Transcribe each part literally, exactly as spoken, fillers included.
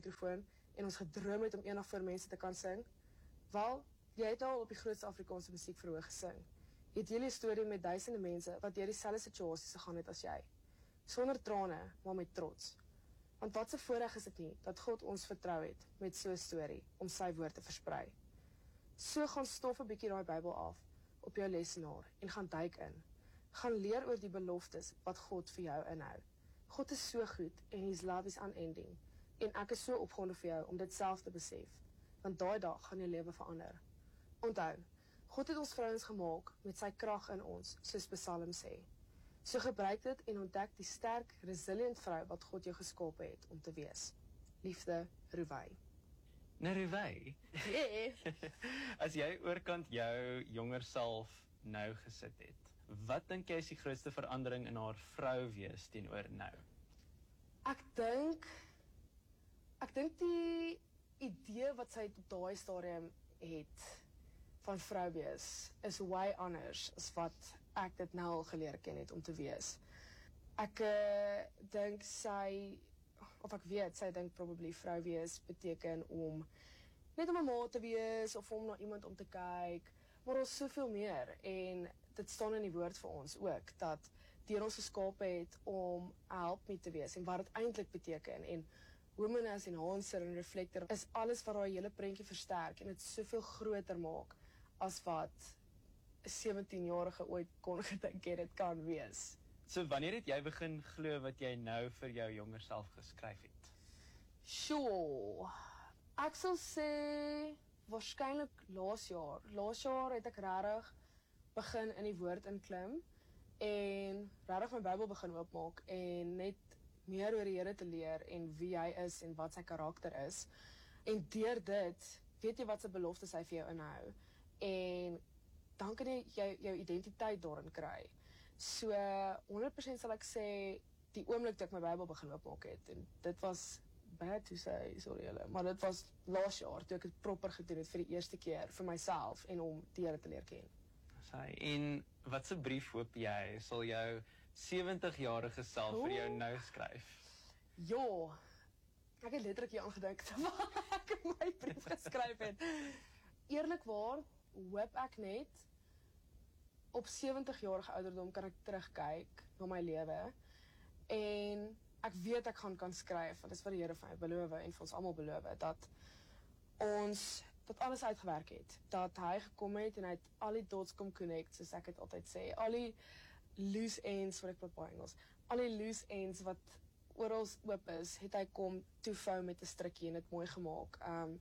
mikrofoon en ons gedroom het om eendag voor mense te kan sing, wel, jy het al op die grootste Afrikaanse musiekverhoog gesing. Jy het jullie storie met duisende mense wat deur dieselfde situasies gegaan het as jy. Sonder trane, maar met trots. Want wat se voorreg is dit nie, dat God ons vertrou het met so 'n storie, om sy woord te versprei. So gaan stof 'n bietjie daai Bybel af, op jou lesenaar, en gaan duik in. Gaan leer oor die beloftes, wat God vir jou inhou. God is so goed, en his love is unending, en ek is so opgewonde vir jou, om dit self te besef, want daai dag gaan jou lewe verander. Onthou, God het ons vrouens gemaak, met sy krag in ons, soos Psalm sê. So gebruik dit en ontdek die sterk, resilient vrou wat God jou geskape het om te wees. Liefde, Ruwei. Nou Ruwei, Yeah. as jy oorkant jou jonger self nou gesit het, wat dink jy is die grootste verandering in haar vrou wees teenoor nou? Ek dink, ek dink die idee wat sy op daai stadium het, van vrou wees, is way anders as wat ek dit nou al geleer ken het om te wees. Ek uh, dink sy, of ek weet, sy dink probably vrou wees beteken om net om 'n ma te wees, of om na iemand om te kyk, maar ons soveel meer, en dit staan in die woord vir ons ook, dat deur ons geskape het om 'n helpmeet te wees, en wat dit eintlik beteken, en woman as enhancer en reflector, is alles wat daai hele prentjie versterk, en dit soveel groter maak, as wat 'n sewentien-jarige ooit kon gedink het dit kan wees. So wanneer het jy begin glo wat jy nou vir jou jonger self geskryf het? Sure, ek sal sê, waarskynlik laas jaar. Laas jaar het ek regtig begin in die woord inklim, en regtig my Bybel begin oopmaak, en net meer oor die Here te leer, en wie hy is, en wat sy karakter is. En deur dit, weet jy wat sy beloftes hy vir jou inhou, en dan kan jy jou, jou identiteit daarin kry. So, honderd persent sal ek sê, die oomblik dat ek my Bybel begin oopmaak het, en dit was bad to say, sorry julle, maar dit was laas jaar, toe ek het proper gedoen het vir die eerste keer, vir myself, en om die Here te leer ken. Sy, en wat se brief hoop jy, sal jou sewentig-jarige self vir jou nou skryf? Jo, ek het letterlik hier aangedink, terwyl ek my brief geskryf het. Eerlikwaar, hoop ek net, op sewentig-jarige ouderdom kan ek terugkyk na my lewe, en ek weet ek gaan kan skryf, want dit is wat die Here vir my beloof, en vir ons almal beloof, dat ons, dat alles uitgewerk het, dat hy gekom het, en hy het al die dots kom connect, soos ek het altyd sê, al die loose ends, wat ek praat baie Engels, al die loose ends wat oral oop is, het hy kom toevou met 'n strikkie, en het mooi gemaak, um,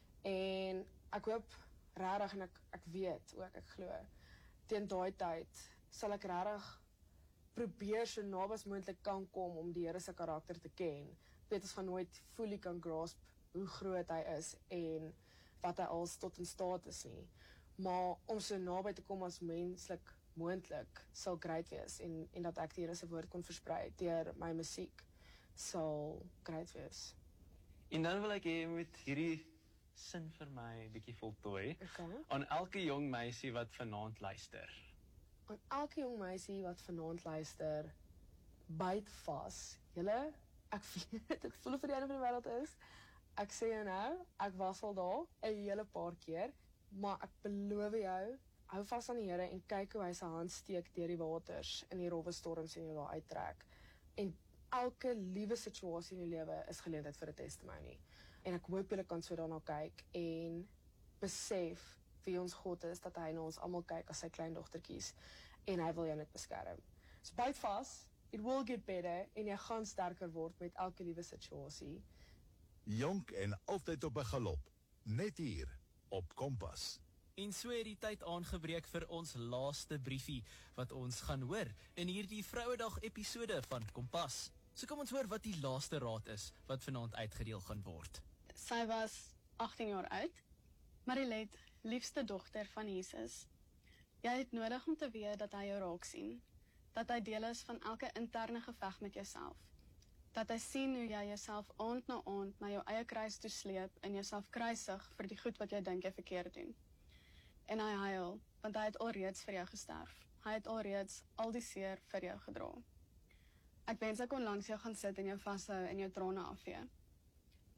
en ek hoop, rarig, en ek, ek weet ook, ek glo, teen daai tyd, sal ek rarig probeer so naby as moontlik kan kom om die Here se karakter te ken. Weet ons gaan nooit fully kan grasp hoe groot hy is en wat hy als tot in staat is nie. Maar om so naby te kom as menslik moontlik sal great wees, en, en dat ek die Here se woord kon versprei deur my musiek sal great wees. En dan wil ek hê jy moet hierdie sin vir my bietjie voltooi, Okay. aan elke jong meisie wat vanaand luister. Aan elke jong meisie wat vanaand luister, byt vas. Julle, ek weet, ek voel vir die einde van die wêreld is. Ek sê jou nou, ek was al daar 'n hele paar keer, maar ek beloof jou, hou vas aan die Here en kyk hoe hy sy hand steek deur die waters in die rowwe storms en jou daar uittrek. En elke liewe situasie in jou lewe is geleentheid vir 'n testimony. En ek hoop julle kan so daarna kyk en besef wie ons God is, dat hy na ons almal kyk as sy kleindogtertjies en hy wil jou net beskerm. So byt vas, it will get better en jy gaan sterker word met elke liewe situasie. Jonk en altyd op 'n galop, net hier op Kompas. En so het die tyd aangebreek vir ons laaste briefie wat ons gaan hoor in hierdie Vrouedag episode van Kompas. So kom ons hoor wat die laaste raad is wat vanaand uitgedeel gaan word. Sy was agttien jaar oud. Marilet, liefste dogter van Jesus. Jy het nodig om te weet dat hy jou raak sien. Dat hy deel is van elke interne geveg met jouself. Dat hy sien hoe jy jouself aand na aand na jou eie kruis toe sleep en jouself kruisig vir die goed wat jy dink jy verkeerd doen. En hy huil, want hy het alreeds vir jou gesterf. Hy het alreeds al die seer vir jou gedra. Ek wens ek kon langs jou gaan sit en jou vashou en jou trane afvee.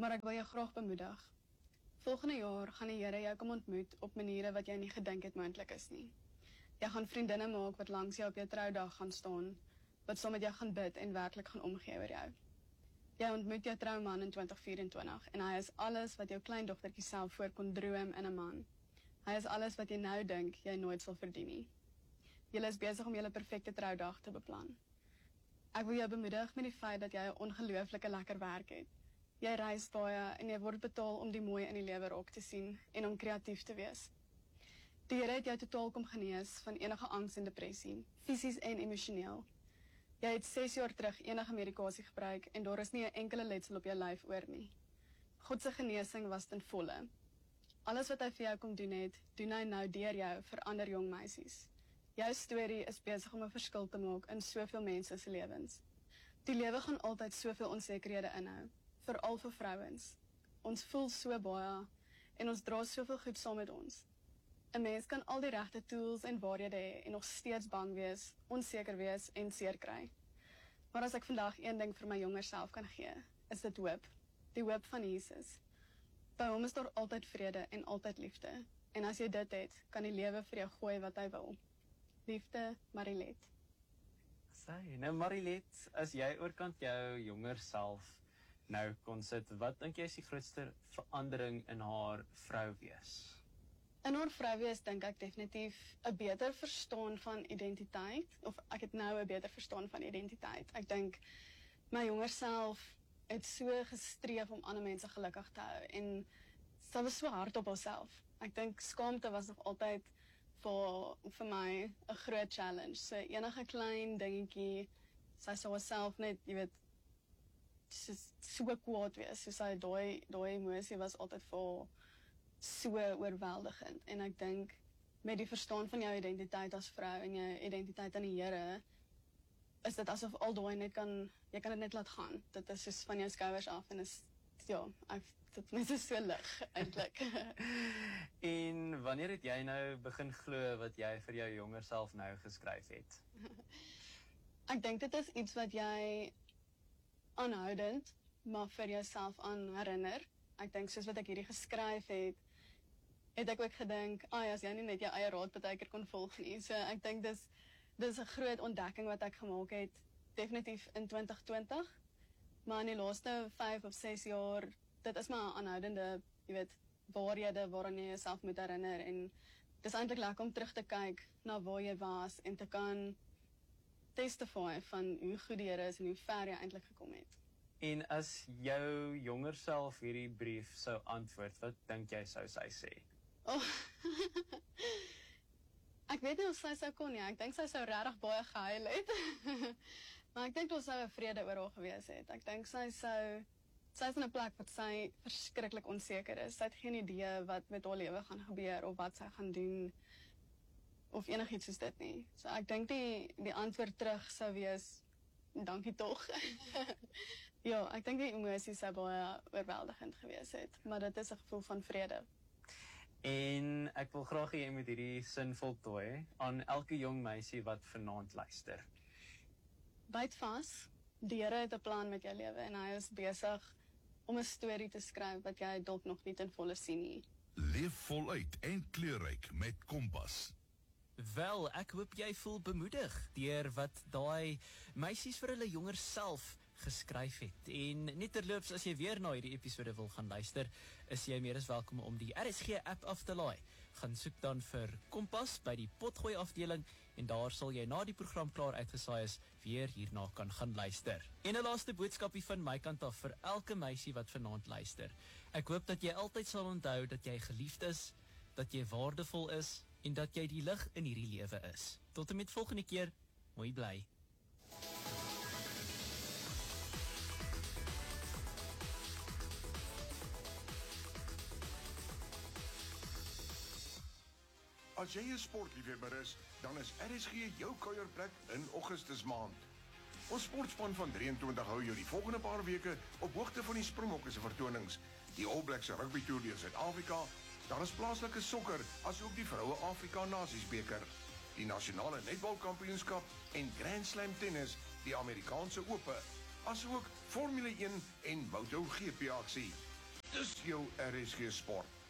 Maar ek wil jou graag bemoedig. Volgende jaar gaan die Here jou kom ontmoet op maniere wat jy nie gedink het moontlik is nie. Jy gaan vriendinne maak wat langs jou op jou troudag gaan staan, wat saam met jou gaan bid en werklik gaan omgee oor jou. Jy ontmoet jou trouman in twintig vyf-en-twintig en hy is alles wat jou kleindogtertjie self voor kon droom in 'n man. Hy is alles wat jy nou dink jy nooit sal verdien nie. Julle is besig om julle perfekte troudag te beplan. Ek wil jou bemoedig met die feit dat jy 'n ongelooflike lekker werk het. Jy reis baie en jy word betaal om die mooi in die lewe raak te sien en om kreatief te wees. Die Here het jou totaal kom genees van enige angs en depressie, fisies en emosioneel. Jy het ses jaar terug enige medikasie gebruik en daar is nie 'n enkele letsel op jou lyf oor nie. God se genesing was ten volle. Alles wat hy vir jou kom doen het, doen hy nou deur jou vir ander jong meisies. Jou storie is besig om 'n verskil te maak in soveel mense se lewens. Die lewe gaan altyd soveel onsekerhede inhou, veral vir vrouens. Ons voel so baie en ons dra soveel goed saam met ons. 'n Mens kan al die regte tools en waarhede hê en nog steeds bang wees, onseker wees en seer kry. Maar as ek vandag een ding vir my jonger self kan gee, is dit hoop. Die hoop van Jesus. By hom is daar altyd vrede en altyd liefde. En as jy dit het, kan die lewe vir jou gooi wat hy wil. Liefde, Marilet. Sy, nou Marilet, as jy oorkant jou jonger self nou kon sit, wat dink jy is die grootste verandering in haar vrou wees? In haar vrou wees dink ek definitief 'n beter verstaan van identiteit, of ek het nou 'n beter verstaan van identiteit. Ek dink my jonger self het so gestreef om ander mense gelukkig te hou en sy was so hard op haarself. Ek dink skaamte was nog altyd vir vir my 'n groot challenge. So enige klein dingetjie, sy sou haarself net, jy weet, so so kwaad wees. So sy daai daai emosie was altyd vir so oorweldigend. En ek dink met die verstaan van jou identiteit as vrou en jou identiteit aan die Here, is dit asof al daai net kan, jy kan dit net laat gaan. Dit is soos van jou skouers af en is, ja, ek, dit is so lig, eintlik. En wanneer het jy nou begin glo wat jy vir jou jonger self nou geskryf het? Ek dink dit is iets wat jy aanhoudend, maar vir jouself aan herinner. Ek dink soos wat ek hierdie geskryf het, het ek ook gedink, ai, as jy nie net jou eie raad partykeer kon volg nie. So ek dink dis dis 'n groot ontdekking wat ek gemaak het, definitief in twintig twintig, maar in die laaste vyf of ses jaar, dit is maar 'n aanhoudende, jy weet, waarhede waaraan jy jouself moet herinner, en dis eintlik lekker om terug te kyk na waar jy was en te kan testify van hoe goed die Here is en hoe ver jy eintlik gekom het. En as jou jonger self hierdie brief sou antwoord, wat dink jy sou sy sê? Oh. Ek weet nie of sy sou kon nie, ek dink sy sou regtig baie gehuil het. Maar ek dink ons sou 'n vrede oor haar gewees het. Ek dink sy sou, sy is in 'n plek wat sy verskriklik onseker is. Sy het geen idee wat met haar lewe gaan gebeur of wat sy gaan doen of enigiets soos dit nie. So ek dink die die antwoord terug sou wees, dankie tog. Ja, ek dink die emosie sou baie oorweldigend gewees het, maar dit is 'n gevoel van vrede. En ek wil graag hê jy moet hierdie sin voltooi aan elke jong meisie wat vanaand luister. Byt vas, die Here het 'n plan met jou lewe en hy is besig om 'n storie te skryf wat jy dalk nog nie ten volle sien nie. Leef voluit en kleurryk met Kompas. Wel, ek hoop jy voel bemoedig deur wat daai meisies vir hulle jonger self geskryf het. En net terloops, as jy weer na hierdie episode wil gaan luister, is jy meer as welkom om die R S G app af te laai. Gaan soek dan vir Kompas by die potgooi afdeling en daar sal jy na die program klaar uitgesaai is, weer hierna kan gaan luister. En 'n laaste boodskapie van my kant af vir elke meisie wat vanaand luister. Ek hoop dat jy altyd sal onthou dat jy geliefd is, dat jy waardevol is en dat jy die lig in hierdie lewe is. Tot en met volgende keer, mooi bly. As jy 'n sportliefhebber is, dan is R S G jou kuierplek in Augustus maand. Ons sportspan van drie en twintig hou jou die volgende paar weke op hoogte van die Springbokke se vertonings, die All Blacks se rugby toer deur Suid-Afrika, daar is plaaslike sokker, asook die Vroue Afrika Nasiesbeker, die nasionale netbalkampioenskap en Grand Slam tennis, die Amerikaanse Ope, asook Formule een en Moto G P aksie. Dis jou R S G Sport.